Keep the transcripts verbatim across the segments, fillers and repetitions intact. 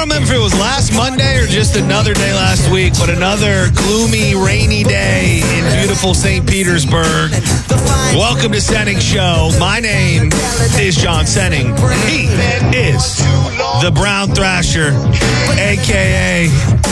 don't remember if it was last Monday or just another day last week, but another gloomy, rainy day in beautiful Saint Petersburg. Welcome to Senning Show. My name is John Senning. He is the Brown Thrasher, a k a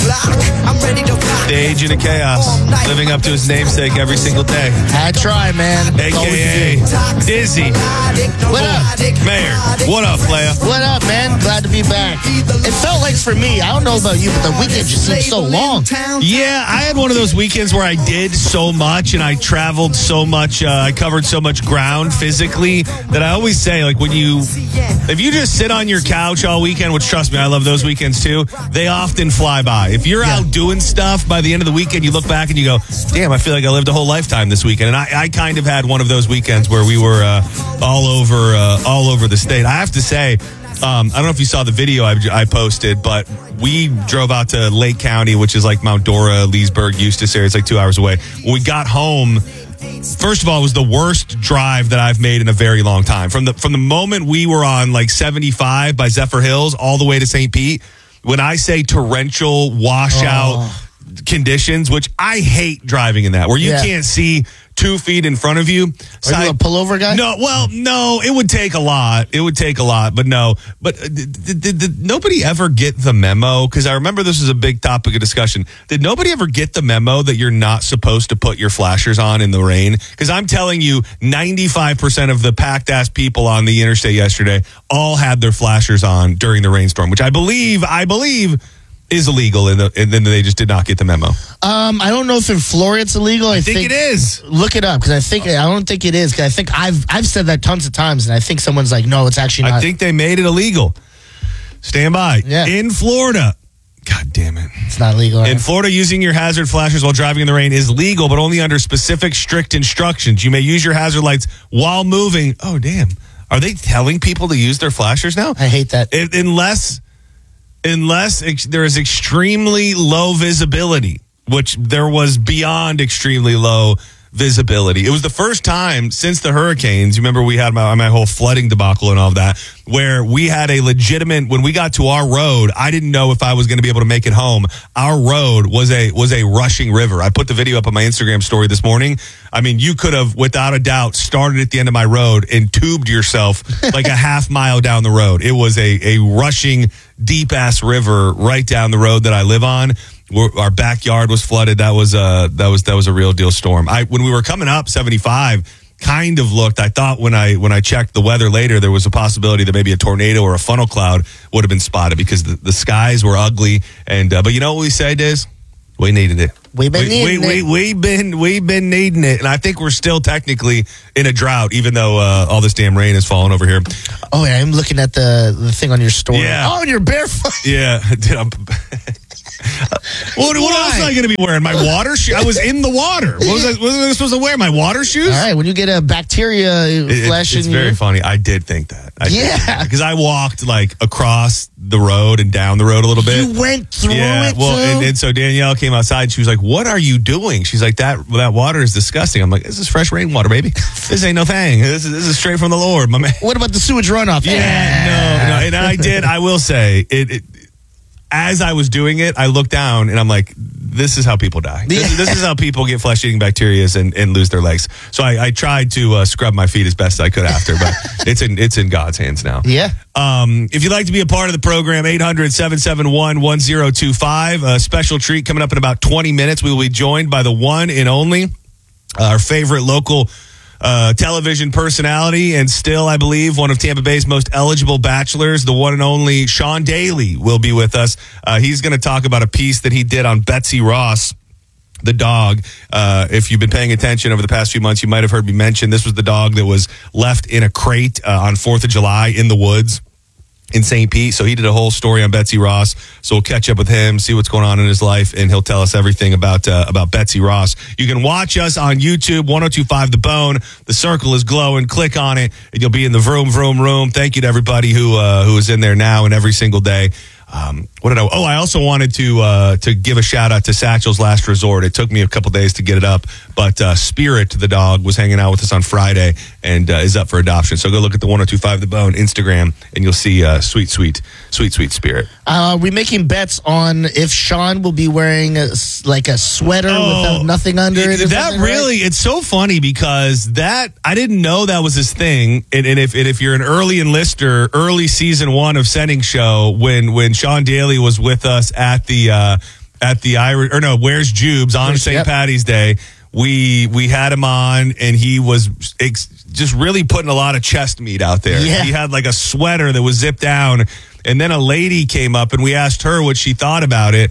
the Agent of Chaos, living up to his namesake every single day. I try, man. a k a. Dizzy. What up? Mayor. What up, player? What up, man? Glad to be back. It felt like for me, I don't know about you, but the weekend just seemed so long. Yeah, I had one of those weekends where I did so much and I traveled so much, uh, I covered so much ground physically that I always say, like, when you, if you just sit on your couch all weekend, which trust me, I love those weekends too, they often fly by. If you're yeah. out doing stuff, by the end of the weekend, you look back and you go, damn, I feel like I lived a whole lifetime this weekend. And I, I kind of had one of those weekends where we were uh, all over, uh, all over the state. I have to say, Um, I don't know if you saw the video I, I posted, but we drove out to Lake County, which is like Mount Dora, Leesburg, Eustis area. It's like two hours away. When we got home, first of all, it was the worst drive that I've made in a very long time. From the from the moment we were on like seventy-five by Zephyr Hills all the way to Saint Pete, when I say torrential washout oh. conditions, which I hate driving in that, where you yeah. can't see two feet in front of you. Are you a pullover guy? No, well, no, it would take a lot. It would take a lot, but no. But did, did, did nobody ever get the memo? Because I remember this was a big topic of discussion. Did nobody ever get the memo that you're not supposed to put your flashers on in the rain? Because I'm telling you, ninety-five percent of the packed-ass people on the interstate yesterday all had their flashers on during the rainstorm, which I believe, I believe... is illegal, and, the, and then they just did not get the memo. Um, I don't know if in Florida it's illegal. I, I think, think it is. Look it up, because I think I don't think it is. Because I think I've I've said that tons of times, and I think someone's like, no, it's actually not. I think they made it illegal. Stand by. Yeah. In Florida, God damn it, it's not legal. Right? In Florida, using your hazard flashers while driving in the rain is legal, but only under specific, strict instructions. You may use your hazard lights while moving. Oh, damn! Are they telling people to use their flashers now? I hate that. It, unless. Unless ex- there is extremely low visibility, which there was beyond extremely low visibility. It was the first time since the hurricanes, you remember we had my, my whole flooding debacle and all of that, where we had a legitimate, when we got to our road, I didn't know if I was going to be able to make it home. Our road was a was a rushing river. I put the video up on my Instagram story this morning. I mean, you could have, without a doubt, started at the end of my road and tubed yourself like a half mile down the road. It was a, a rushing, deep-ass river right down the road that I live on. We're, our backyard was flooded. That was a that was that was a real deal storm. I when we were coming up seventy-five, kind of looked. I thought when I when I checked the weather later, there was a possibility that maybe a tornado or a funnel cloud would have been spotted because the, the skies were ugly. And uh, but you know what we said is we needed it. We've been we, needing we, it. We, we've been we've been needing it, and I think we're still technically in a drought, even though uh, all this damn rain is falling over here. Oh yeah, I'm looking at the the thing on your story. Yeah. Oh, and you're barefoot. Yeah, dude, I'm. What, what else was I going to be wearing? My water shoes? I was in the water. What was I, what was I supposed to wear? My water shoes? All right, when you get a bacteria it, flash it, It's in very your... funny. I did think that. I yeah. Because I walked like across the road and down the road a little bit. You went through yeah, it, well, too? and, and so Danielle came outside and she was like, what are you doing? She's like, that that water is disgusting. I'm like, this is fresh rainwater, baby. This ain't no thing. This is, this is straight from the Lord, my man. What about the sewage runoff? Yeah, no, no. And I did, I will say, it, it as I was doing it, I looked down and I'm like, this is how people die. This, yeah. this is how people get flesh-eating bacteria and, and lose their legs. So I, I tried to uh, scrub my feet as best I could after, but it's in it's in God's hands now. Yeah. Um, if you'd like to be a part of the program, eight hundred, seven seven one, one zero two five. A special treat coming up in about twenty minutes. We will be joined by the one and only, uh, our favorite local Uh, television personality, and still, I believe, one of Tampa Bay's most eligible bachelors, the one and only Sean Daly will be with us. Uh, he's going to talk about a piece that he did on Betsy Ross, the dog. Uh, if you've been paying attention over the past few months, you might have heard me mention this was the dog that was left in a crate uh, on fourth of July in the woods in Saint Pete. So he did a whole story on Betsy Ross. So we'll catch up with him, see what's going on in his life, and he'll tell us everything about uh, about Betsy Ross. You can watch us on YouTube, one oh two five The Bone. The circle is glowing. Click on it, and you'll be in the vroom, vroom, room. Thank you to everybody who uh, who is in there now and every single day. Um, what did I? Oh, I also wanted to uh, to give a shout out to Satchel's Last Resort. It took me a couple days to get it up, but uh, Spirit, the dog, was hanging out with us on Friday and uh, is up for adoption. So go look at the one oh two point five The Bone Instagram, and you'll see uh, sweet, sweet, sweet, sweet Spirit. Uh, we're making bets on if Sean will be wearing a, s- like a sweater Oh, without nothing under it. or That something, right? really, it's so funny because that I didn't know that was his thing. And, and if and if you're an early enlister, early season one of Sending Show, when when Sean Daly was with us at the uh, at the Irish or no, Where's Jubes on Saint Yep. Patty's Day, we we had him on and he was ex- just really putting a lot of chest meat out there. Yeah. He had like a sweater that was zipped down, and then a lady came up and we asked her what she thought about it.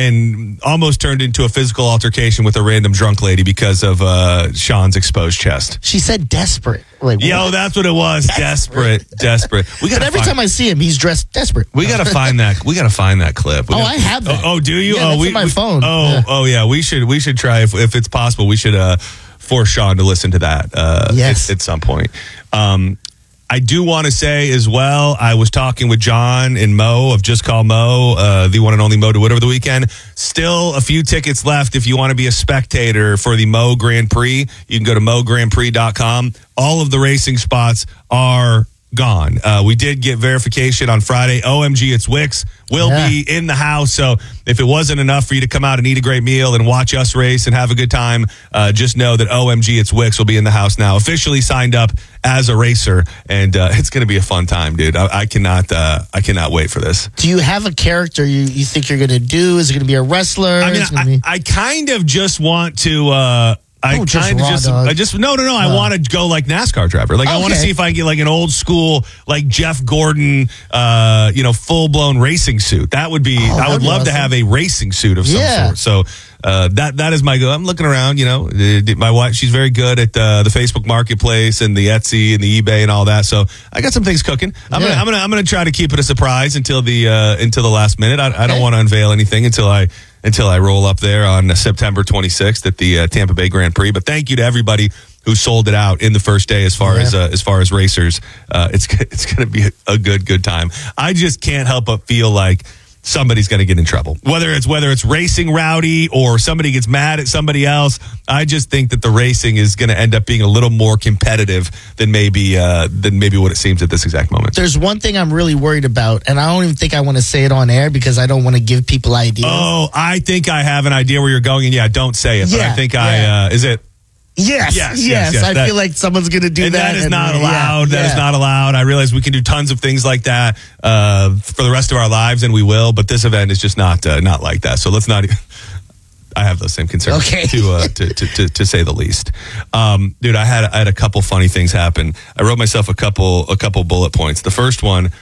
And almost turned into a physical altercation with a random drunk lady because of uh, Sean's exposed chest. She said desperate. Like, Yo, what? that's what it was. Desperate, desperate. We But gotta every find, time I see him, he's dressed desperate. we gotta find that. We gotta find that clip. We Oh, gotta- I have that. Oh, oh, do you? Yeah, oh, that's we, in my we- phone. Oh, Yeah. oh, yeah. We should. We should try if if it's possible. We should uh, force Sean to listen to that. Uh, Yes. at, at some point. Um, I do want to say as well, I was talking with John and Mo of Just Call Mo, uh, the one and only Mo DeWitt over the weekend. Still a few tickets left if you want to be a spectator for the Mo Grand Prix. You can go to mo grand prix dot com. All of the racing spots are gone. Uh, we did get verification on Friday. O M G, it's Wix. Will Yeah. be in the house. So if it wasn't enough for you to come out and eat a great meal and watch us race and have a good time, uh, just know that O M G, it's Wix will be in the house now. Officially signed up as a racer, and uh, it's going to be a fun time, dude. I, I cannot, uh, I cannot wait for this. Do you have a character you, you think you're going to do? Is it going to be a wrestler? I mean, Is it gonna I, be- I kind of just want to. Uh, I Oh, just kind of raw just, dog. I just, no, no, no. I Oh. want to go like NASCAR driver. Like, I want to Okay. see if I can get like an old school, like Jeff Gordon, uh, you know, full blown racing suit. That would be, I Oh, that'd would be love to awesome. have a racing suit of some Yeah. sort. So, uh, that, that is my goal. I'm looking around, you know, uh, my wife, she's very good at, uh, the Facebook marketplace and the Etsy and the eBay and all that. So I got some things cooking. I'm Yeah. gonna, I'm gonna, I'm gonna try to keep it a surprise until the, uh, until the last minute. I, I don't Okay. want to unveil anything until I, until I roll up there on uh, September twenty-sixth at the uh, Tampa Bay Grand Prix. But thank you to everybody who sold it out in the first day as far Yeah. as uh, as far as racers. Uh, it's it's going to be a, a good good time. I just can't help but feel like somebody's going to get in trouble. Whether it's whether it's racing rowdy or somebody gets mad at somebody else, I just think that the racing is going to end up being a little more competitive than maybe uh, than maybe what it seems at this exact moment. There's one thing I'm really worried about, and I don't even think I want to say it on air because I don't want to give people ideas. Oh, I think I have an idea where you're going, and yeah, don't say it. But I Yeah, think yeah. I uh, is it. Yes, Yes, yes, yes, yes, I that- feel like someone's going to do And that. that is and, not uh, yeah, allowed. That is yeah. not allowed. I realize we can do tons of things like that uh, for the rest of our lives, and we will. But this event is just not uh, not like that. So let's not. I have those same concerns, Okay. to, uh, to, to to to say the least. Um, dude, I had I had a couple funny things happen. I wrote myself a couple a couple bullet points. The first one.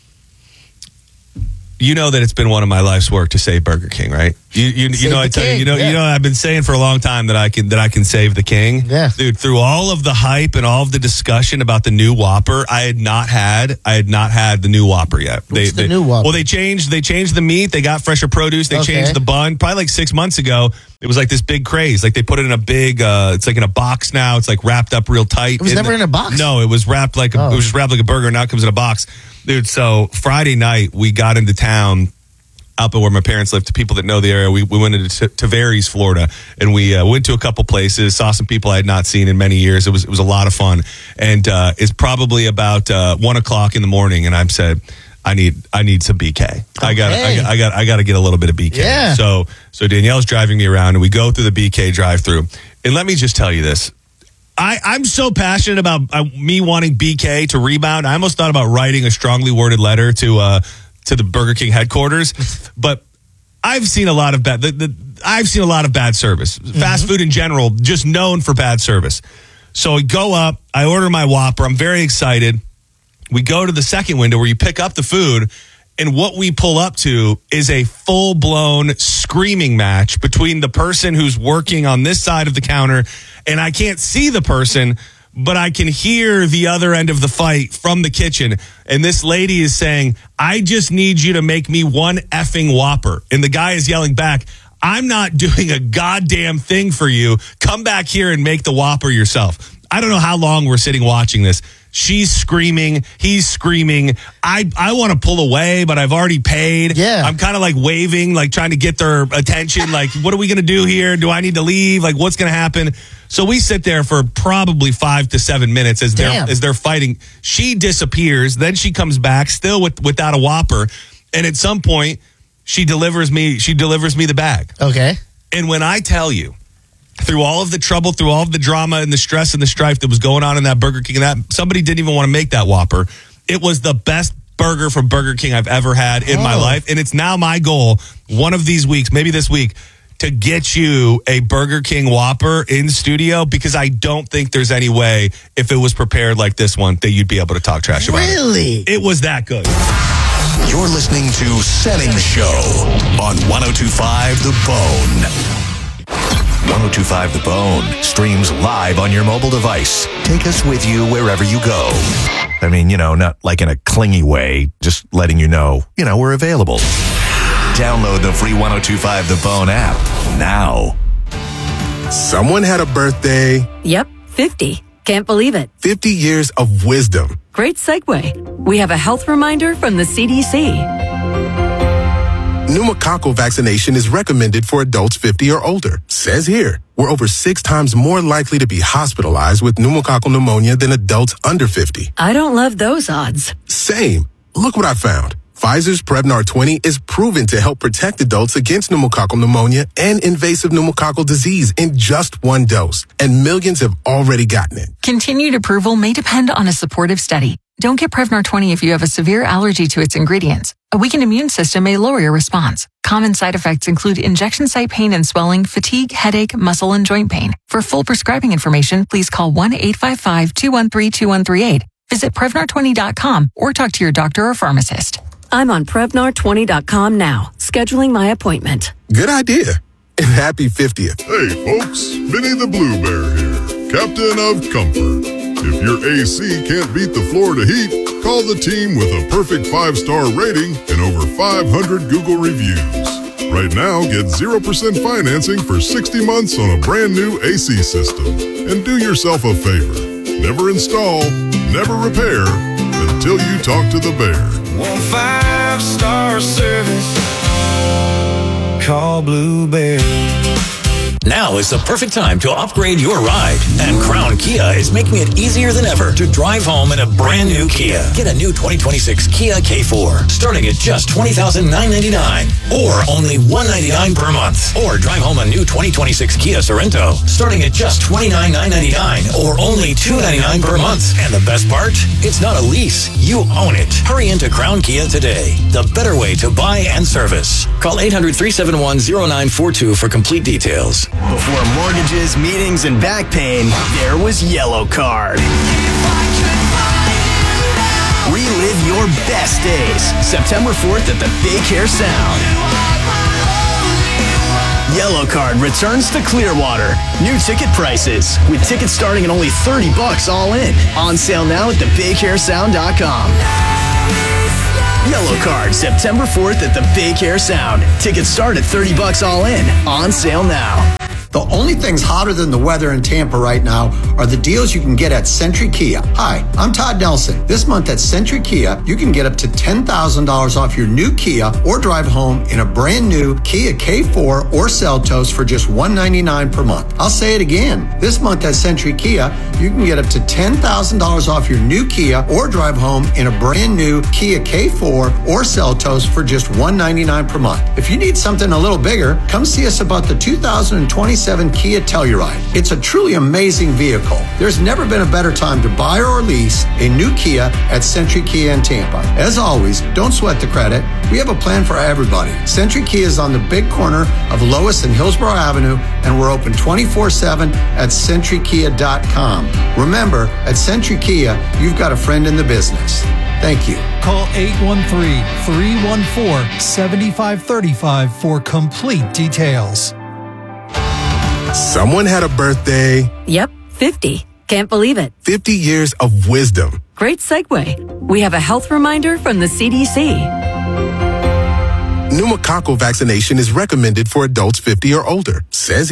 You know that it's been one of my life's work to save Burger King, right? You you, you Save know the I tell you, king, you know yeah. you know I've been saying for a long time that I can that I can save the king. Yeah. Dude, through all of the hype and all of the discussion about the new Whopper, I had not had I had not had the new Whopper yet. What's the new Whopper? Well, they changed they changed the meat. They got fresher produce. They Okay. changed the bun. Probably like six months ago, it was like this big craze. Like they put it in a big. Uh, it's like in a box now. It's like wrapped up real tight. It was never the- in a box? No, it was wrapped like a, Oh. it was just wrapped like a burger. Now it comes in a box, dude. So Friday night we got into town. Out there where my parents live, to people that know the area, we, we went into T- Tavares, Florida, and we uh, went to a couple places, saw some people I had not seen in many years. It was it was a lot of fun, and uh, it's probably about uh, one o'clock in the morning, and I've said, I need I need some B K. I got Okay. I got I got to get a little bit of B K. Yeah. So so Danielle's driving me around, and we go through the B K drive-through, and let me just tell you this. I, I'm so passionate about uh, me wanting B K to rebound. I almost thought about writing a strongly worded letter to uh, to the Burger King headquarters, but I've seen a lot of bad. The, the, I've seen a lot of bad service. Fast food in general, just known for bad service. So I go up, I order my Whopper. I'm very excited. We go to the second window where you pick up the food, and what we pull up to is a full blown screaming match between the person who's working on this side of the counter, and I can't see the person, but I can hear the other end of the fight from the kitchen. And this lady is saying, I just need you to make me one effing Whopper. And the guy is yelling back, I'm not doing a goddamn thing for you. Come back here and make the Whopper yourself. I don't know how long we're sitting watching this. She's screaming. He's screaming. I, I want to pull away, but I've already paid. Yeah. I'm kind of like waving, like trying to get their attention. Like, what are we going to do here? Do I need to leave? Like, what's going to happen? So we sit there for probably five to seven minutes as they're, Damn. as they're fighting. She disappears. Then she comes back still with, without a Whopper. And at some point, she delivers me, she delivers me the bag. Okay. And when I tell you, through all of the trouble, through all of the drama and the stress and the strife that was going on in that Burger King, and that somebody didn't even want to make that Whopper. It was the best burger from Burger King I've ever had in oh. my life. And it's now my goal, one of these weeks, maybe this week, to get you a Burger King Whopper in studio, because I don't think there's any way, if it was prepared like this one, that you'd be able to talk trash about it. Really? It was that good. You're listening to Senning Show on one oh two point five The Bone. one oh two point five The Bone streams live on your mobile device. Take us with you wherever you go. I mean, you know, not like in a clingy way, just letting you know, you know, we're available. Download the free one oh two point five The Bone app now. Someone had a birthday. Yep, fifty. Can't believe it. fifty years of wisdom. Great segue. We have a health reminder from the C D C. Pneumococcal vaccination is recommended for adults fifty or older. Says here, we're over six times more likely to be hospitalized with pneumococcal pneumonia than adults under fifty. I don't love those odds. Same. Look what I found. Pfizer's Prevnar twenty is proven to help protect adults against pneumococcal pneumonia and invasive pneumococcal disease in just one dose. And millions have already gotten it. Continued approval may depend on a supportive study. Don't get Prevnar twenty if you have a severe allergy to its ingredients. A weakened immune system may lower your response. Common side effects include injection site pain and swelling, fatigue, headache, muscle, and joint pain. For full prescribing information, please call one eight five five, two one three, two one three eight. Visit Prevnar twenty dot com or talk to your doctor or pharmacist. I'm on Prevnar twenty dot com now, scheduling my appointment. Good idea. And happy fiftieth. Hey folks, Vinny the Blue Bear here, Captain of Comfort. If your A C can't beat the Florida heat, call the team with a perfect five-star rating and over five hundred Google reviews. Right now, get zero percent financing for sixty months on a brand new A C system. And do yourself a favor. Never install, never repair until you talk to the bear. Want five-star service? Call Blue Bear. Now is the perfect time to upgrade your ride. And Crown Kia is making it easier than ever to drive home in a brand new Kia. Get a new twenty twenty-six Kia K four starting at just twenty thousand nine hundred ninety-nine dollars or only one hundred ninety-nine dollars per month. Or drive home a new twenty twenty-six Kia Sorento starting at just twenty-nine thousand nine hundred ninety-nine dollars or only two hundred ninety-nine dollars per month. And the best part? It's not a lease. You own it. Hurry into Crown Kia today. The better way to buy and service. Call eight hundred, three seven one, zero nine four two for complete details. Before mortgages, meetings, and back pain, there was Yellow Card. Relive your best days. September fourth at the Big Hair Sound. Yellow Card returns to Clearwater. New ticket prices, with tickets starting at only thirty bucks all in. On sale now at the big hair sound dot com. Yellow Card, September fourth at the Big Hair Sound. Tickets start at thirty bucks all in. On sale now. The only things hotter than the weather in Tampa right now are the deals you can get at Century Kia. Hi, I'm Todd Nelson. This month at Century Kia, you can get up to ten thousand dollars off your new Kia or drive home in a brand new Kia K four or Seltos for just one hundred ninety-nine dollars per month. I'll say it again. This month at Century Kia, you can get up to ten thousand dollars off your new Kia or drive home in a brand new Kia K four or Seltos for just one hundred ninety-nine dollars per month. If you need something a little bigger, come see us about the two thousand twenty-seven Kia Telluride. It's a truly amazing vehicle. There's never been a better time to buy or lease a new Kia at Century Kia in Tampa. As always, don't sweat the credit. We have a plan for everybody. Century Kia is on the big corner of Lois and Hillsborough Avenue, and we're open twenty-four seven at century kia dot com. Remember, at Century Kia, you've got a friend in the business. Thank you. Call eight one three, three one four, seven five three five for complete details. Someone had a birthday. Yep, fifty. Can't believe it. fifty years of wisdom. Great segue. We have a health reminder from the C D C. Pneumococcal vaccination is recommended for adults fifty or older. Says here,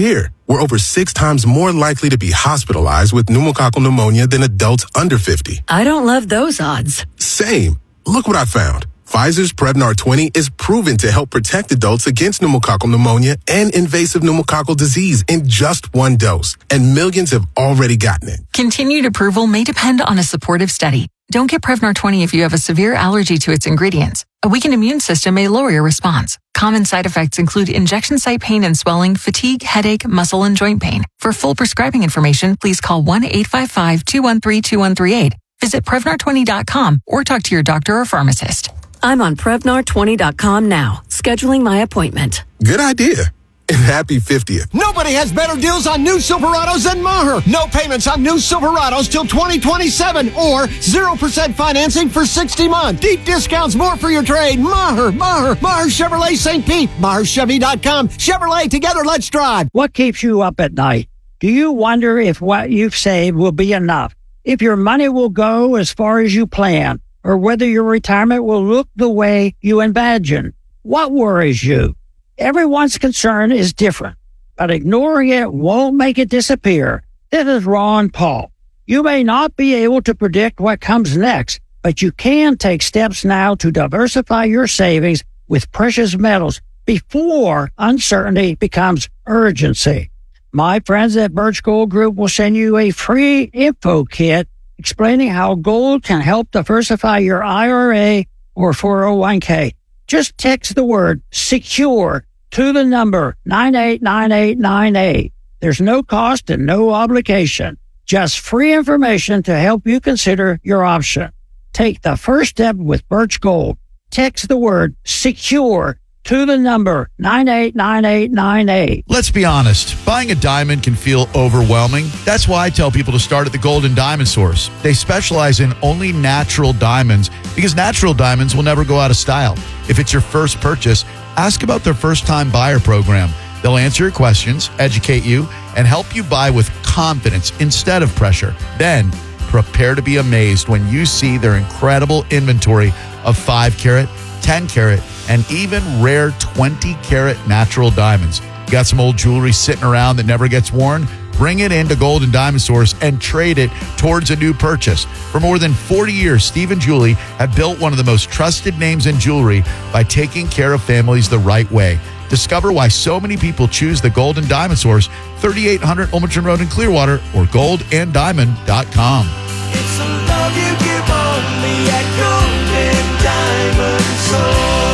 we're over six times more likely to be hospitalized with pneumococcal pneumonia than adults under fifty. I don't love those odds. Same. Look what I found. Pfizer's Prevnar twenty is proven to help protect adults against pneumococcal pneumonia and invasive pneumococcal disease in just one dose. And millions have already gotten it. Continued approval may depend on a supportive study. Don't get Prevnar twenty if you have a severe allergy to its ingredients. A weakened immune system may lower your response. Common side effects include injection site pain and swelling, fatigue, headache, muscle, and joint pain. For full prescribing information, please call one eight five five, two one three, two one three eight. Visit Prevnar twenty dot com or talk to your doctor or pharmacist. I'm on Prevnar twenty dot com now, scheduling my appointment. Good idea. And happy fiftieth. Nobody has better deals on new Silverados than Maher. No payments on new Silverados till twenty twenty-seven or zero percent financing for sixty months. Deep discounts, more for your trade. Maher, Maher, Maher Chevrolet Saint Pete, Maher Chevy dot com. Chevrolet, together, let's drive. What keeps you up at night? Do you wonder if what you've saved will be enough? If your money will go as far as you plan? Or whether your retirement will look the way you imagine? What worries you? Everyone's concern is different, but ignoring it won't make it disappear. This is Ron Paul. You may not be able to predict what comes next, but you can take steps now to diversify your savings with precious metals before uncertainty becomes urgency. My friends at Birch Gold Group will send you a free info kit explaining how gold can help diversify your I R A or four oh one k. Just text the word SECURE to the number nine eight nine eight nine eight. There's no cost and no obligation. Just free information to help you consider your option. Take the first step with Birch Gold. Text the word SECURE to the number nine eight nine eight nine eight. Let's be honest, buying a diamond can feel overwhelming. That's why I tell people to start at the Gold and Diamond Source. They specialize in only natural diamonds because natural diamonds will never go out of style. If it's your first purchase, ask about their first-time buyer program. They'll answer your questions, educate you, and help you buy with confidence instead of pressure. Then, prepare to be amazed when you see their incredible inventory of five carat, ten carat, and even rare twenty carat natural diamonds. You got some old jewelry sitting around that never gets worn? Bring it into Gold and Diamond Source and trade it towards a new purchase. For more than forty years, Steve and Julie have built one of the most trusted names in jewelry by taking care of families the right way. Discover why so many people choose the Gold and Diamond Source, thirty-eight hundred Olmsted Road in Clearwater, or gold and diamond dot com. It's a love you give only at Gold and Diamond Source.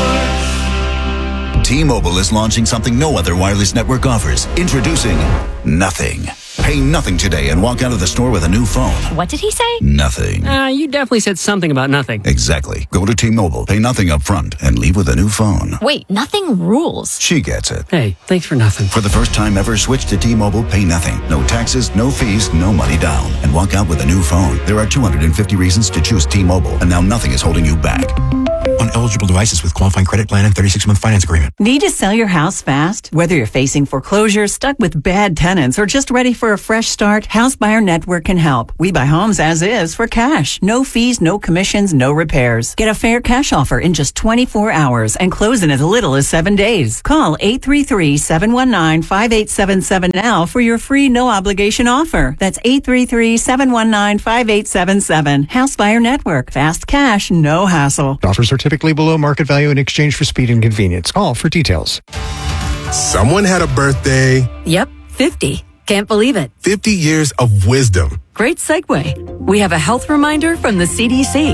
T-Mobile is launching something no other wireless network offers. Introducing Nothing. Pay nothing today and walk out of the store with a new phone. What did he say? Nothing. Uh, you definitely said something about nothing. Exactly. Go to T-Mobile, pay nothing up front, and leave with a new phone. Wait, nothing rules. She gets it. Hey, thanks for nothing. For the first time ever, switch to T-Mobile, pay nothing. No taxes, no fees, no money down. And walk out with a new phone. There are two hundred fifty reasons to choose T-Mobile, and now nothing is holding you back. On eligible devices with qualifying credit plan and thirty-six month finance agreement. Need to sell your house fast? Whether you're facing foreclosure, stuck with bad tenants, or just ready for a fresh start, House Buyer Network can help. We buy homes as is for cash. No fees, no commissions, no repairs. Get a fair cash offer in just twenty-four hours and close in as little as seven days. Call eight three three, seven one nine, five eight seven seven now for your free no obligation offer. That's eight three three, seven one nine, five eight seven seven. House Buyer Network. Fast cash, no hassle. Offers are typically below market value in exchange for speed and convenience. Call for details. Someone had a birthday. Yep, fifty. Can't believe it. fifty years of wisdom. Great segue. We have a health reminder from the C D C.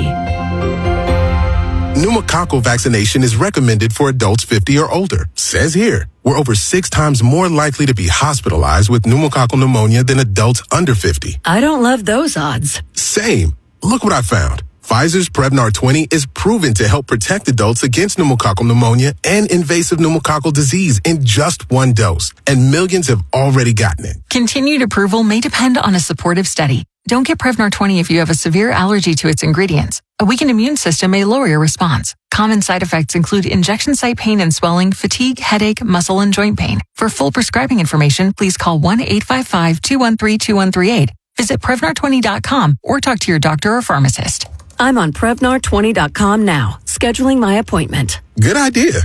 Pneumococcal vaccination is recommended for adults fifty or older. Says here, we're over six times more likely to be hospitalized with pneumococcal pneumonia than adults under fifty. I don't love those odds. Same. Look what I found. Pfizer's Prevnar twenty is proven to help protect adults against pneumococcal pneumonia and invasive pneumococcal disease in just one dose. And millions have already gotten it. Continued approval may depend on a supportive study. Don't get Prevnar twenty if you have a severe allergy to its ingredients. A weakened immune system may lower your response. Common side effects include injection site pain and swelling, fatigue, headache, muscle, and joint pain. For full prescribing information, please call one eight five five, two one three, two one three eight. Visit Prevnar twenty dot com or talk to your doctor or pharmacist. I'm on Prevnar twenty dot com now, scheduling my appointment. Good idea.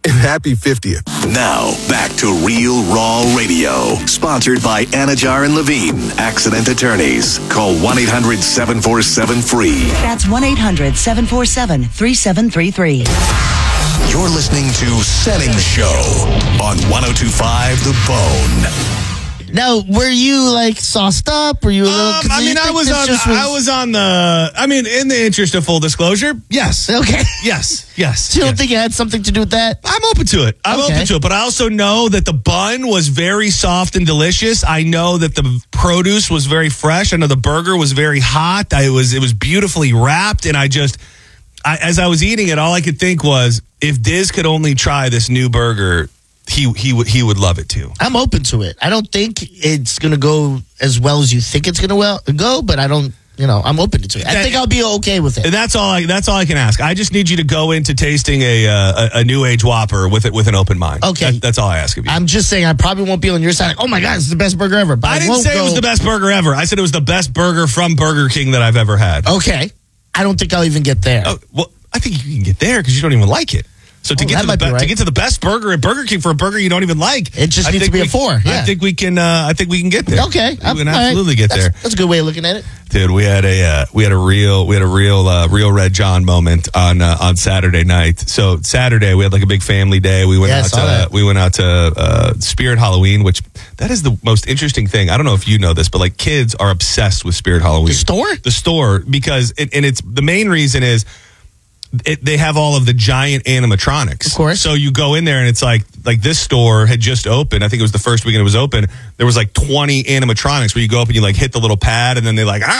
and happy fiftieth. Now, back to Real Raw Radio. Sponsored by Anajar and Levine, accident attorneys. Call one eight hundred seven four seven free. That's one eight hundred seven four seven three seven three three. You're listening to Setting Show on one oh two point five The Bone. Now, were you like sauced up? Were you a little? Um, I mean, I was on. Was... I was on the. I mean, in the interest of full disclosure, yes. Okay. Yes. Yes. So you don't yes. think it had something to do with that? I'm open to it. I'm Okay. open to it. But I also know that the bun was very soft and delicious. I know that the produce was very fresh. I know the burger was very hot. I was. It was beautifully wrapped, and I just. I, as I was eating it, all I could think was, if Diz could only try this new burger, he he would he would love it too. I'm open to it. I don't think it's going to go as well as you think it's going to well go, but I don't, you know, I'm open to it. I That- think I'll be okay with it. And that's all. I that's all I can ask. I just need you to go into tasting a uh, a, a new age Whopper with it with an open mind. Okay. That- that's all I ask of you. I'm just saying I probably won't be on your side. Like, oh my God, it's the best burger ever. But I didn't won't say go, it was the best burger ever. I said it was the best burger from Burger King that I've ever had. Okay. I don't think I'll even get there. Oh, well, I think you can get there because you don't even like it. So to Oh, get that to the might be be- right. to get to the best burger at Burger King for a burger you don't even like, It just I needs think to be a we- four, yeah. I think we can. Uh, I think we can get there. Okay. we I'm- can all right. absolutely get That's- there, That's a good way of looking at it. dude. We had a uh, we had a real we had a real uh, real Red John moment on uh, on Saturday night. So Saturday we had like a big family day. We went Yeah, I out saw to that. we went out to uh, Spirit Halloween, which that is the most interesting thing. I don't know if you know this, but like kids are obsessed with Spirit Halloween. The store? The store, because it, and it's the main reason is it, they have all of the giant animatronics. Of course. So you go in there and it's like like this store had just opened. I think it was the first weekend it was open. There was like twenty animatronics where you go up and you like hit the little pad and then they like ah,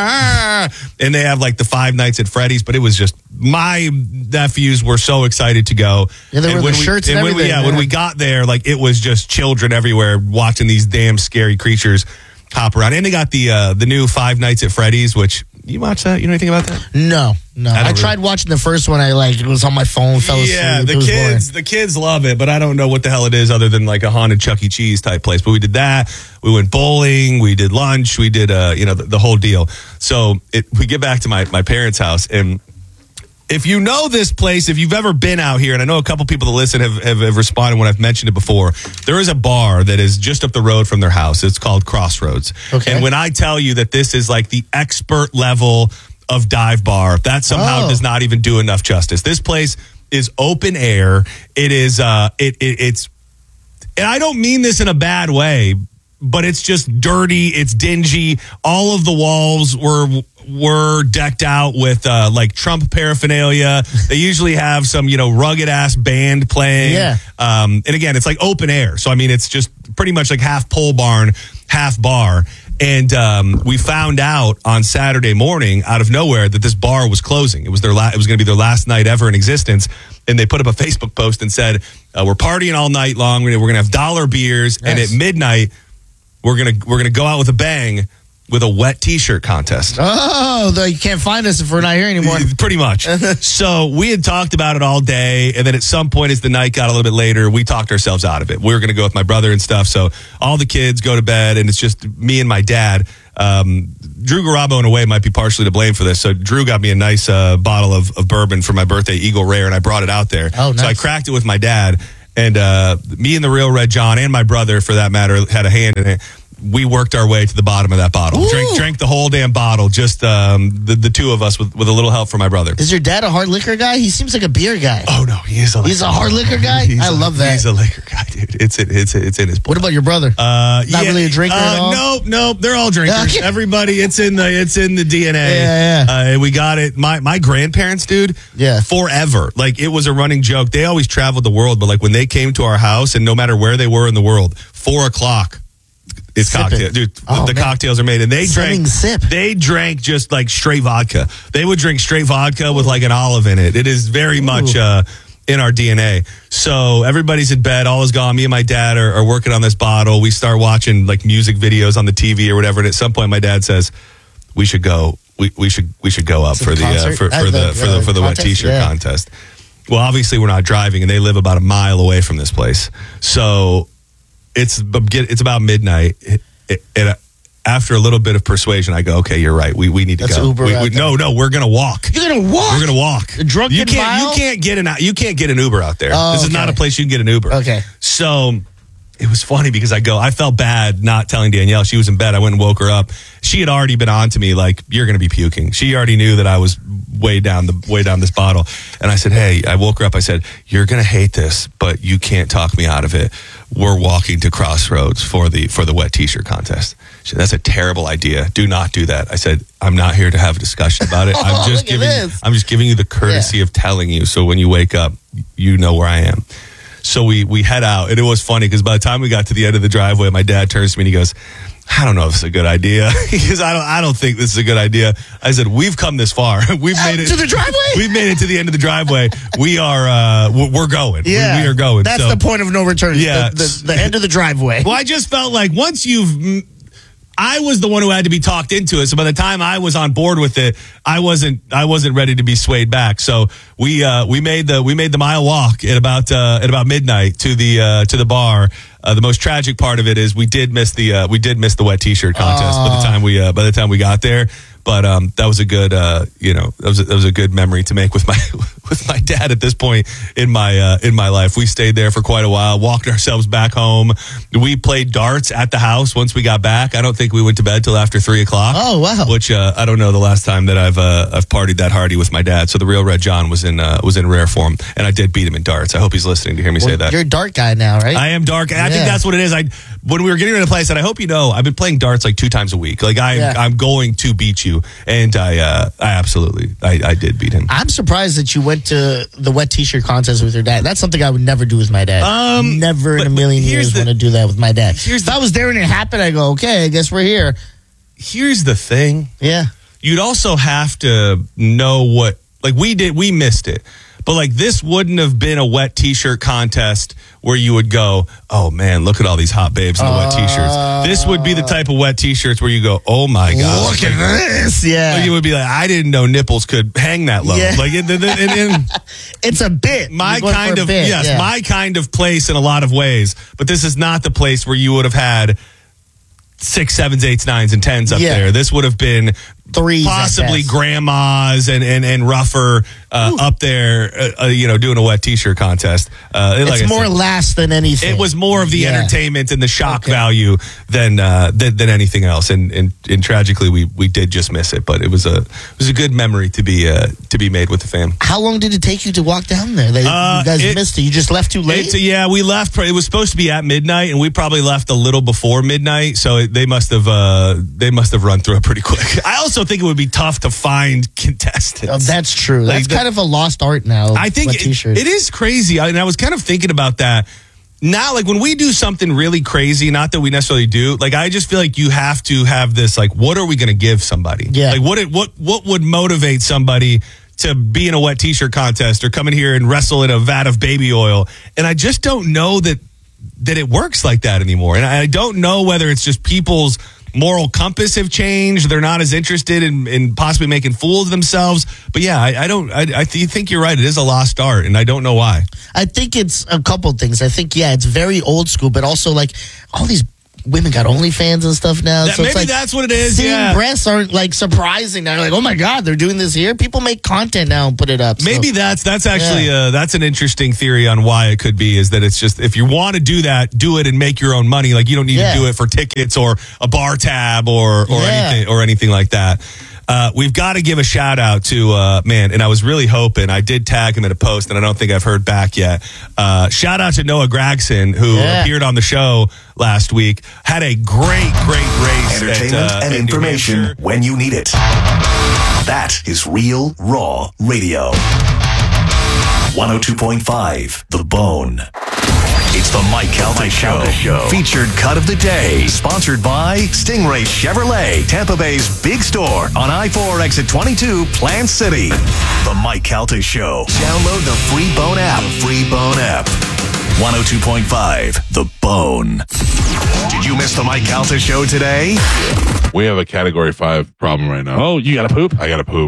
ah and they have like the Five Nights at Freddy's. But it was just, my nephews were so excited to go. Yeah, they And were when the we- shirts and when we, everything, yeah, when yeah. we got there, like it was just children everywhere watching these damn scary creatures hop around. And they got the uh, the new Five Nights at Freddy's, which you watch that? You know anything about that? No, no. I I, don't tried watching the first one. I like it was on my phone. Fell asleep. Yeah, It the was kids, the kids love it, but I don't know what the hell it is other than like a haunted Chuck E. Cheese type place. But we did that. We went bowling. We did lunch. We did, uh, you know, the, the whole deal. So it, we get back to my my parents' house, and if you know this place, if you've ever been out here, and I know a couple people that listen have, have, have responded when I've mentioned it before, there is a bar that is just up the road from their house. It's called Crossroads. Okay. And when I tell you that this is like the expert level of dive bar, that somehow Oh. does not even do enough justice. This place is open air. It is, uh, it, it it's, and I don't mean this in a bad way, but it's just dirty. It's dingy. All of the walls were were decked out with uh, like Trump paraphernalia. They usually have some, you know, rugged ass band playing. Yeah. Um, and again, it's like open air. So I mean, it's just pretty much like half pole barn, half bar. And um, we found out on Saturday morning out of nowhere that this bar was closing. It was their la- it was going to be their last night ever in existence. And they put up a Facebook post and said, uh, "We're partying all night long. We're going to have dollar beers, and Nice. at midnight, we're gonna we're gonna go out with a bang with a wet T-shirt contest." Oh, though you can't find us if we're not here anymore. Pretty much. So we had talked about it all day, and then at some point, as the night got a little bit later, we talked ourselves out of it. We were going to go with my brother and stuff. So all the kids go to bed, and it's just me and my dad. Um, Drew Garabo, in a way, might be partially to blame for this. So Drew got me a nice uh, bottle of, of bourbon for my birthday, Eagle Rare, and I brought it out there. Oh, nice. So I cracked it with my dad, and uh, me and the real Red John, and my brother, for that matter, had a hand in it. We worked our way to the bottom of that bottle. Ooh. Drank, drank the whole damn bottle. Just um, the the two of us with, with a little help from my brother. Is your dad a hard liquor guy? He seems like a beer guy. Oh no, he is a. He's a hard liquor guy? He's I a- love that. He's a liquor guy, dude. It's it, it's it's in his. What about your brother? Uh, Not yeah, really a drinker uh, at all? Nope, nope. They're all drinkers. Okay. Everybody, it's in the it's in the D N A. Yeah, yeah. Uh, we got it. My my grandparents, dude. Yeah. Forever, like it was a running joke. They always traveled the world, but like when they came to our house, and no matter where they were in the world, four o'clock. It's Sip cocktail, it. dude. Oh, the man. cocktails are made, and they Sipping drank. sip. They drank just like straight vodka. They would drink straight vodka with like an olive in it. It is very much uh, in our D N A. So everybody's in bed, all is gone. Me and my dad are, are working on this bottle. We start watching like music videos on the T V or whatever. And at some point, my dad says, "We should go. We, we should we should go up To for the the, uh, concert? for, Uh, for the the, for the uh, for the wet contest? T-shirt Yeah. contest." Well, obviously we're not driving, and they live about a mile away from this place. So it's it's about midnight. It, it, it, after a little bit of persuasion, I go, okay, you're right. We we need to Let's go. Uber We- out we- there. no, no, we're gonna walk. You're gonna walk. We're gonna walk. A drunken you can't mile? you can't get an you can't get an Uber out there. Oh, this is not okay. a place you can get an Uber. Okay. So it was funny because I go, I felt bad not telling Danielle. She was in bed. I went and woke her up. She had already been on to me like, you're going to be puking. She already knew that I was way down the way down this bottle. And I said, hey, I woke her up. I said, you're going to hate this, but you can't talk me out of it. We're walking to Crossroads for the for the wet t-shirt contest. She said, that's a terrible idea. Do not do that. I said, I'm not here to have a discussion about it. I'm Oh, just look at giving this. I'm just giving you the courtesy of telling you. So when you wake up, you know where I am. So we we head out, and it was funny because by the time we got to the end of the driveway, my dad turns to me and he goes, I don't know if this is a good idea. He goes, I don't I don't think this is a good idea. I said, we've come this far. We've made it to the driveway? We've made it to the end of the driveway. We are uh we're we're going. Yeah, we, we are going. That's So- the point of no return. Yeah. the, the, the end of the driveway. Well, I just felt like once you've, mm, I was the one who had to be talked into it. So by the time I was on board with it, I wasn't, I wasn't ready to be swayed back. So we, uh, we made the, we made the mile walk at about, uh, at about midnight to the, uh, to the bar. Uh, the most tragic part of it is we did miss the, uh, we did miss the wet t-shirt contest by the time we, uh, by the time we got there. But um, that was a good, uh, you know, that was a, that was a good memory to make with my with my dad at this point in my uh, in my life. We stayed there for quite a while, walked ourselves back home. We played darts at the house once we got back. I don't think we went to bed till after three o'clock. Oh wow! Which uh, I don't know the last time that I've uh, I've partied that hardy with my dad. So the real Red John was in uh, was in rare form, and I did beat him in darts. I hope he's listening to hear me Well, say that. You're a dark guy now, right? I am dark. I Yeah. think that's what it is. I when we were getting ready to play, I said, I hope you know, I've been playing darts like two times a week. Like I, Yeah. I'm going to beat you, and I, uh, I absolutely, I, I did beat him. I'm surprised that you went to the wet t-shirt contest with your dad. That's something I would never do with my dad. Um, never in a million years want to do that with my dad. If I was there and it happened, I go, okay, I guess we're here. Here's the thing. Yeah. You'd also have to know what, like we did, we missed it. But like this wouldn't have been a wet t-shirt contest where you would go, oh man, look at all these hot babes in the wet t-shirts. This would be the type of wet t-shirts where you go, oh my God. Look at this. Yeah. Like it would be like, I didn't know nipples could hang that low. Yeah. Like it, it, it, it, it's a bit. My You're going for kind a of, bit, yes, yeah. my kind of place in a lot of ways. But this is not the place where you would have had six, sevens, eights, nines, and tens up Yeah. there. This would have been Threes at possibly best. grandmas and, and, and rougher uh, up there, uh, uh, you know, doing a wet t-shirt contest. Uh, like It's I more said, laughs than anything. it was more of the Yeah. entertainment and the shock value than, uh, than than anything else. And, and and tragically, we we did just miss it. But it was a it was a good memory to be uh, to be made with the fam. How long did it take you to walk down there? They, Uh, you guys it- missed it. You just left too late? It's, yeah, we left. It was supposed to be at midnight, and we probably left a little before midnight. So it, they must have uh, they must have run through it pretty quick. I also think it would be tough to find contestants. Oh, that's true. Like That's the- kind of a lost art now. I think wet it, t-shirts. it is crazy. I, and I was kind of thinking about that. Now, like when we do something really crazy, not that we necessarily do, like I just feel like you have to have this, like, what are we going to give somebody? Yeah. Like what, it, what, what would motivate somebody to be in a wet t-shirt contest or come in here and wrestle in a vat of baby oil? And I just don't know that, that it works like that anymore. And I don't know whether it's just people's moral compass have changed. They're not as interested in, in possibly making fools of themselves. But yeah, I, I don't, I, I th- think you're right. It is a lost art, and I don't know why. I think it's a couple things. I think, yeah, it's very old school, but also like all these women got OnlyFans and stuff now. That- so it's maybe like that's what it is, seeing yeah. breasts aren't like surprising. They're like, oh my God, they're doing this here. People make content now and put it up. so- Maybe that's that's actually Yeah. uh, that's an interesting theory on why it could be, is that it's just if you want to do that, do it and make your own money. Like you don't need Yeah. to do it for tickets or a bar tab or or Yeah. anything or anything like that. Uh, we've got to give a shout out to uh, man, and I was really hoping I did tag him in a post, and I don't think I've heard back yet. Uh, shout out to Noah Gragson, who Yeah. appeared on the show last week. Had a great, great race. Entertainment at, uh, and at New information Hampshire. when you need it. That is Real Raw Radio. one oh two point five The Bone. It's the Mike Calta Show. Show. Featured cut of the day. Sponsored by Stingray Chevrolet, Tampa Bay's big store on I four exit twenty-two, Plant City. The Mike Calta Show. Download the free Bone app. The free Bone app. one oh two point five, The Bone. Did you miss the Mike Calta show today? We have a category five problem right now. Oh, you got to poop? I got to poop.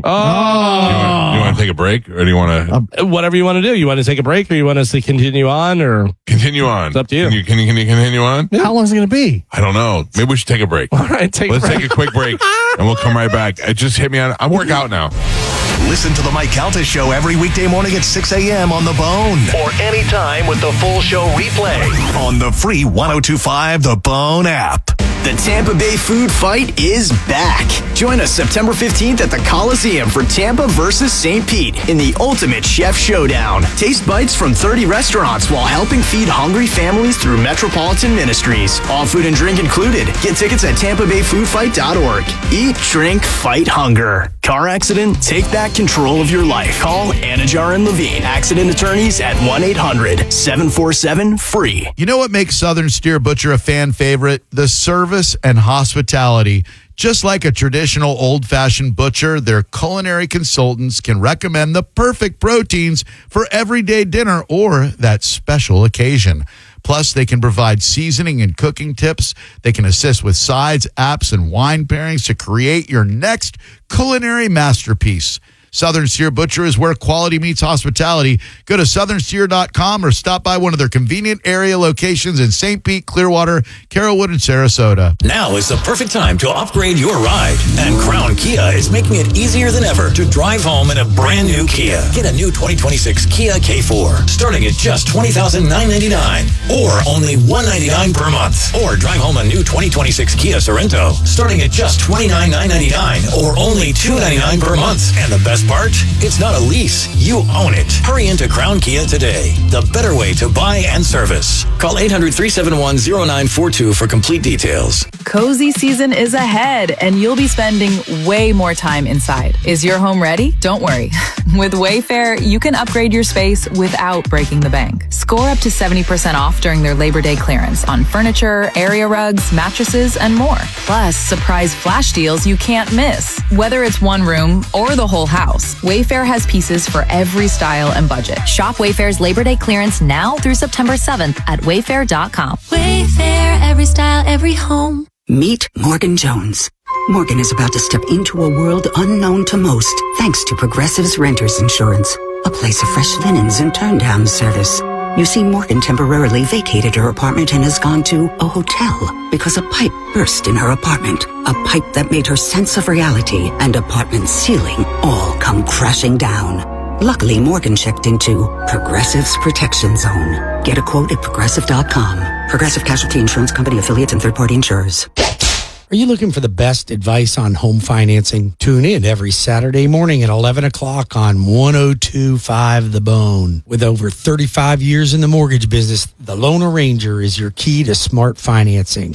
Oh. Do you want to take a break or do you want to? Uh, whatever you want to do. You want to take a break or you want us to continue on or? Continue on. It's up to you. Can you, can you, can you continue on? How long is it going to be? I don't know. Maybe we should take a break. All right, take Let's a break. take a quick break and we'll come right back. It just hit me on. I work out now. Listen to the Mike Calta show every weekday morning at six a.m. on The Bone. Or anytime with the full show replay on the free one oh two point five The Bone app. The Tampa Bay food fight is back. Join us September fifteenth at the Coliseum for Tampa versus Saint Pete in the ultimate chef showdown. Taste bites from thirty restaurants while helping feed hungry families through Metropolitan Ministries. All food and drink included. Get tickets at tampa bay food fight dot org. Eat, drink, fight hunger. Car accident? Take back control of your life. Call Anajar and Levine, accident attorneys at one eight hundred seven four seven free. You know what makes Southern Steer Butcher a fan favorite? The service and hospitality. Just like a traditional old-fashioned butcher, their culinary consultants can recommend the perfect proteins for everyday dinner or that special occasion. Plus, they can provide seasoning and cooking tips. They can assist with sides, apps, and wine pairings to create your next culinary masterpiece. Southern Steer Butcher is where quality meets hospitality. Go to southern steer dot com or stop by one of their convenient area locations in Saint Pete, Clearwater, Carrollwood, and Sarasota. Now is the perfect time to upgrade your ride. And Crown Kia is making it easier than ever to drive home in a brand new Kia. Get a new twenty twenty-six Kia K four starting at just twenty thousand nine hundred ninety-nine dollars or only one hundred ninety-nine dollars per month. Or drive home a new twenty twenty-six Kia Sorento starting at just twenty-nine thousand nine hundred ninety-nine dollars or only two hundred ninety-nine dollars per month. And the best part? It's not a lease. You own it. Hurry into Crown Kia today. The better way to buy and service. Call eight hundred, three seven one, zero nine four two for complete details. Cozy season is ahead, and you'll be spending way more time inside. Is your home ready? Don't worry. With Wayfair, you can upgrade your space without breaking the bank. Score up to seventy percent off during their Labor Day clearance on furniture, area rugs, mattresses, and more. Plus, surprise flash deals you can't miss. Whether it's one room or the whole house, Wayfair has pieces for every style and budget. Shop Wayfair's Labor Day clearance now through September seventh at wayfair dot com. Wayfair, every style, every home. Meet Morgan Jones. Morgan is about to step into a world unknown to most, thanks to Progressive's Renters Insurance, a place of fresh linens and turn-down service. You see, Morgan temporarily vacated her apartment and has gone to a hotel because a pipe burst in her apartment. A pipe that made her sense of reality and apartment ceiling all come crashing down. Luckily, Morgan checked into Progressive's Protection Zone. Get a quote at progressive dot com. Progressive Casualty Insurance Company, affiliates, and third-party insurers. Are you looking for the best advice on home financing? Tune in every Saturday morning at eleven o'clock on one oh two point five The Bone. With over thirty-five years in the mortgage business, the Loan Arranger is your key to smart financing.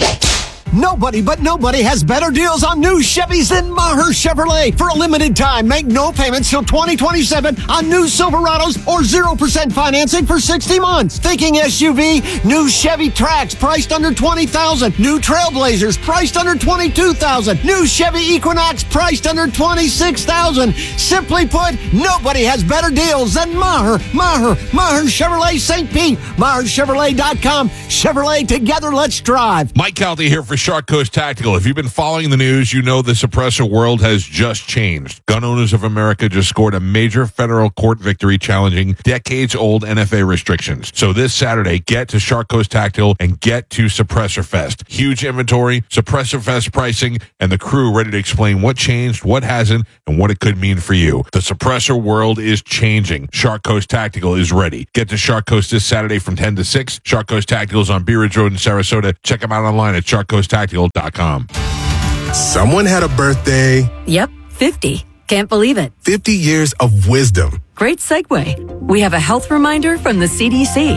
Nobody but nobody has better deals on new Chevys than Maher Chevrolet. For a limited time, make no payments till twenty twenty-seven on new Silverados or zero percent financing for sixty months. Thinking S U V? New Chevy Trax priced under twenty thousand dollars. New Trailblazers priced under twenty-two thousand dollars. New Chevy Equinox priced under twenty-six thousand dollars. Simply put, nobody has better deals than Maher. Maher. Maher Chevrolet Saint Pete. Maher Chevrolet dot com. Chevrolet, together, let's drive. Mike Calta here for Shark Coast Tactical. If you've been following the news, you know the suppressor world has just changed. Gun Owners of America just scored a major federal court victory challenging decades-old N F A restrictions. So this Saturday, get to Shark Coast Tactical and get to Suppressor Fest. Huge inventory, Suppressor Fest pricing, and the crew ready to explain what changed, what hasn't, and what it could mean for you. The suppressor world is changing. Shark Coast Tactical is ready. Get to Shark Coast this Saturday from ten to six. Shark Coast Tactical is on Bee Ridge Road in Sarasota. Check them out online at shark coast tactical dot com. Someone had a birthday. Yep, fifty. Can't believe it. fifty years of wisdom. Great segue. We have a health reminder from the C D C.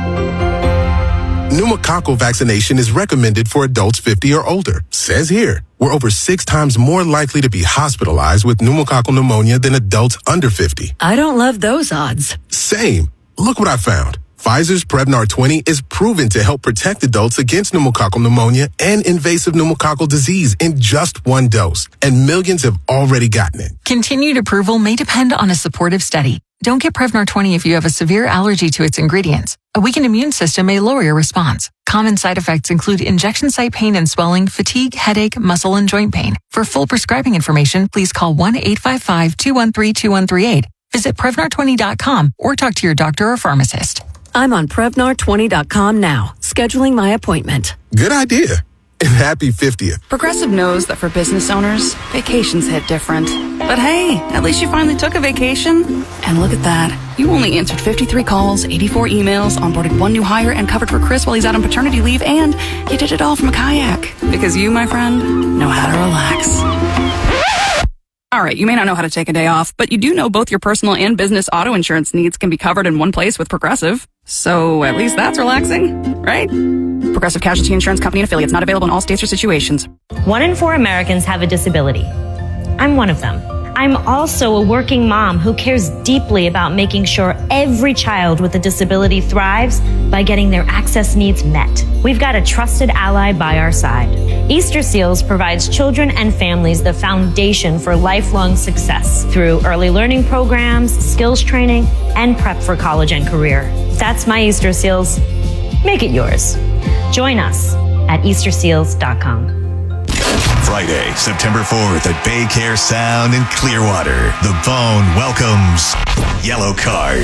Pneumococcal vaccination is recommended for adults fifty or older. Says here, we're over six times more likely to be hospitalized with pneumococcal pneumonia than adults under fifty. I don't love those odds. Same. Look what I found. Pfizer's Prevnar twenty is proven to help protect adults against pneumococcal pneumonia and invasive pneumococcal disease in just one dose. And millions have already gotten it. Continued approval may depend on a supportive study. Don't get Prevnar twenty if you have a severe allergy to its ingredients. A weakened immune system may lower your response. Common side effects include injection site pain and swelling, fatigue, headache, muscle, and joint pain. For full prescribing information, please call one eight five five, two one three, two one three eight. Visit Prevnar twenty dot com or talk to your doctor or pharmacist. I'm on Prevnar twenty dot com now, scheduling my appointment. Good idea. And happy fiftieth. Progressive knows that for business owners, vacations hit different. But hey, at least you finally took a vacation. And look at that. You only answered fifty-three calls, eighty-four emails, onboarded one new hire, and covered for Chris while he's out on paternity leave, and you did it all from a kayak. Because you, my friend, know how to relax. All right, you may not know how to take a day off, but you do know both your personal and business auto insurance needs can be covered in one place with Progressive. So at least that's relaxing, right? Progressive Casualty Insurance Company and affiliates, not available in all states or situations. One in four Americans have a disability. I'm one of them. I'm also a working mom who cares deeply about making sure every child with a disability thrives by getting their access needs met. We've got a trusted ally by our side. Easter Seals provides children and families the foundation for lifelong success through early learning programs, skills training, and prep for college and career. That's my Easter Seals. Make it yours. Join us at easter seals dot com. Friday, September fourth at Bay Care Sound in Clearwater. The Bone welcomes Yellow Card.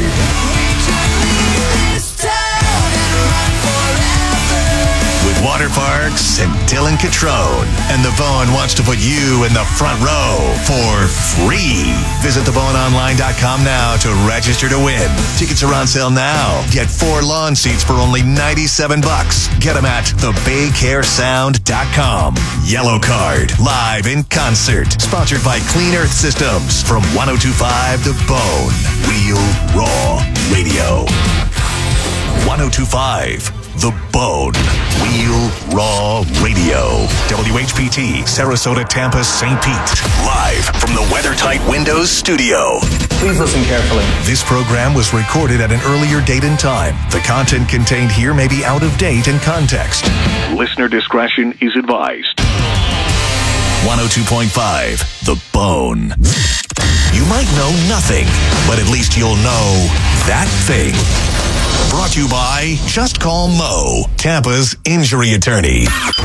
With Water Parks and Dylan Catrone. And The Bone wants to put you in the front row for free. Visit the bone online dot com now to register to win. Tickets are on sale now. Get four lawn seats for only ninety-seven bucks. Get them at the bay care sound dot com. Yellow Card, live in concert. Sponsored by Clean Earth Systems from one oh two point five The Bone. Real Raw Radio. one oh two point five The Bone. Real Raw Radio. W H P T, Sarasota, Tampa, Saint Pete. Live from the WeatherTight Windows studio. Please listen carefully. This program was recorded at an earlier date and time. The content contained here may be out of date in context. Listener discretion is advised. one oh two point five The Bone. You might know nothing, but at least you'll know that thing. Brought to you by Just Call Mo, Tampa's injury attorney.